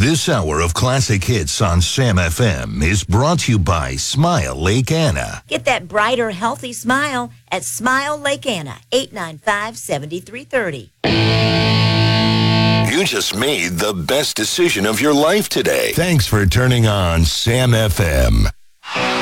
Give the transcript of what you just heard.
This hour of classic hits on Sam FM is brought to you by Smile Lake Anna. Get that brighter, healthy smile at Smile Lake Anna, 895-7330. You just made the best decision of your life today. Thanks for turning on Sam FM.